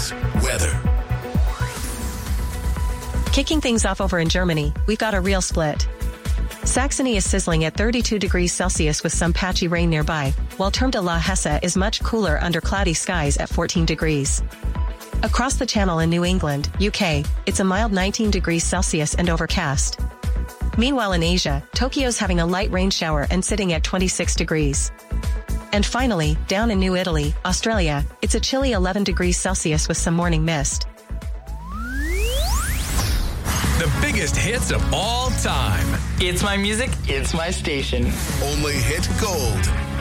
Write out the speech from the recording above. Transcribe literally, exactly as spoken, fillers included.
Hits weather. Kicking things off over in Germany, we've got a real split. Saxony is sizzling at thirty-two degrees Celsius with some patchy rain nearby, while Terme de la Hesse is much cooler under cloudy skies at fourteen degrees. Across the Channel in New England, U K, it's a mild nineteen degrees Celsius and overcast. Meanwhile in Asia, Tokyo's having a light rain shower and sitting at twenty-six degrees. And finally, down in New Italy, Australia, it's a chilly eleven degrees Celsius with some morning mist. The biggest hits of all time. It's my music, it's my station. Only hit gold.